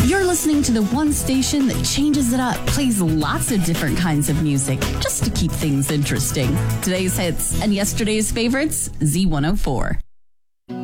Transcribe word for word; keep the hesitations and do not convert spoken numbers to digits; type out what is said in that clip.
You're listening to the one station that changes it up, plays lots of different kinds of music, just to keep things interesting. Today's hits and yesterday's favorites, Z one oh four.